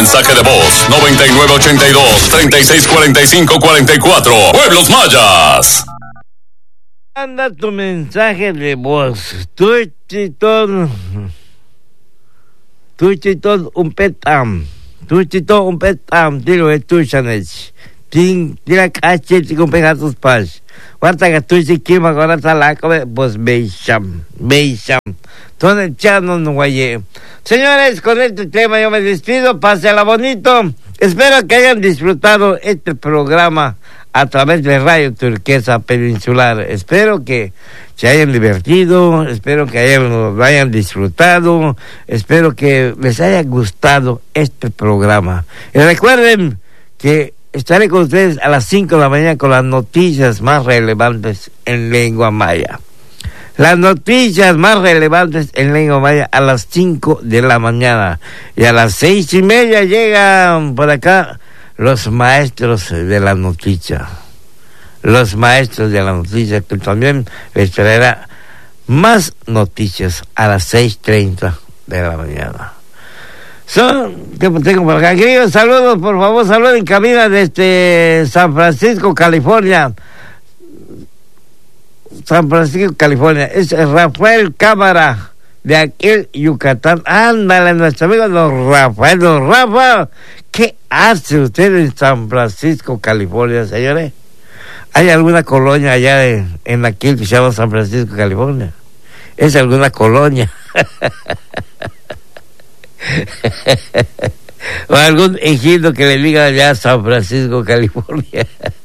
Mensaje de voz 9982-3645-44. Pueblos Mayas. Manda tu mensaje de voz. Tuchitón un petam. Tuchitón un petam. Tiro de tuchanech. Tira cache con pegatos pas. Guarda que tuchi kima ahora la come pues beisham. Entonces ya no guayé. Señores, con este tema yo me despido. Pásela bonito. Espero que hayan disfrutado este programa a través de Radio Turquesa Peninsular. Espero que se hayan divertido, espero que lo hayan disfrutado, espero que les haya gustado este programa. Y recuerden que estaré con ustedes a las 5 de la mañana con las noticias más relevantes en lengua maya. Las noticias más relevantes en lengua maya a las 5 de la mañana. Y a las 6:30 llegan por acá los maestros de la noticia. Los maestros de la noticia, que también les traerá más noticias a las 6:30 de la mañana. ¿Qué tengo por acá? Queridos, saludos, por favor, saludos en cabina desde San Francisco, California. San Francisco, California. Es Rafael Cámara, de aquí, Yucatán. Ándale, nuestro amigo don Rafael. Don Rafa, ¿qué hace usted en San Francisco, California, señores? ¿Hay alguna colonia allá en aquí que se llama San Francisco, California? ¿Es alguna colonia? ¿O algún ejido que le diga allá San Francisco, California?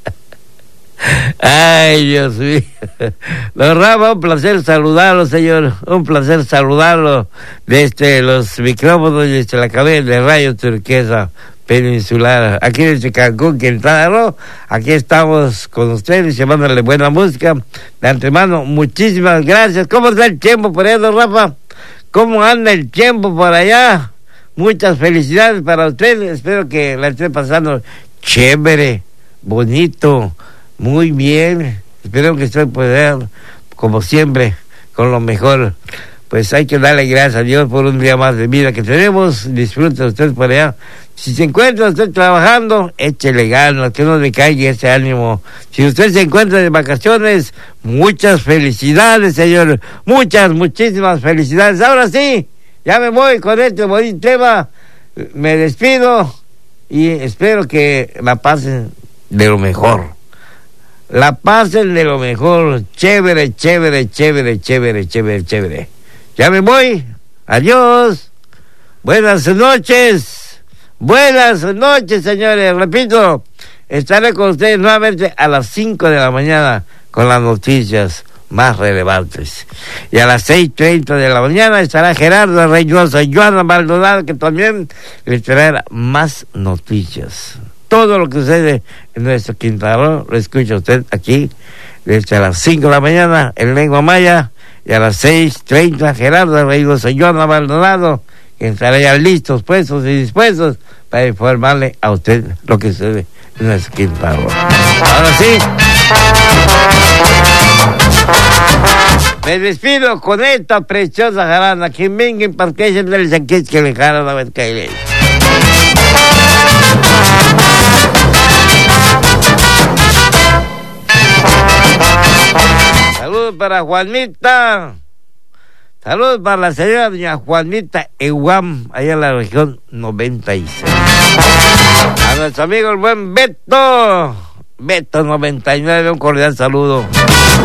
Ay, Dios mío. Don Rafa, un placer saludarlo, señor. Un placer saludarlo desde los micrófonos, desde la cabina de Radio Turquesa Peninsular, aquí desde Cancún, Quintana Roo. Aquí estamos con ustedes llevándole buena música. De antemano, muchísimas gracias. ¿Cómo está el tiempo por allá, don Rafa? ¿Cómo anda el tiempo por allá? Muchas felicidades para ustedes. Espero que la estén pasando chévere, bonito, muy bien. Espero que estén pues, como siempre, con lo mejor. Pues hay que darle gracias a Dios por un día más de vida que tenemos. Disfruten ustedes por allá. Si se encuentra usted trabajando, échele ganas, que no le caiga ese ánimo. Si usted se encuentra de vacaciones, muchas felicidades, señor. Muchísimas felicidades. Ahora sí, ya me voy con este bonito tema. Me despido y espero que la pasen de lo mejor. La pasen de lo mejor. Chévere. Ya me voy. Adiós. Buenas noches, señores. Repito, estaré con ustedes nuevamente a las 5 de la mañana con las noticias más relevantes. Y a las 6:30 de la mañana estará Gerardo Reynosa y Joana Maldonado, que también les traerá más noticias. Todo lo que sucede en nuestro Quintana Roo lo escucha usted aquí desde las 5 de la mañana en lengua maya. Y a las 6:30 Gerardo Reynosa y Joana Maldonado, que estarán ya listos, puestos y dispuestos para informarle a usted lo que sucede en nuestro Quintana Roo. Ahora sí, me despido con esta preciosa jarana que venga en parque del saquete que le jaran a ver qué. Saludos para Juanita. Saludos para la señora doña Juanita Eguam, allá en la región 96. A nuestro amigo el buen Beto 99, un cordial saludo.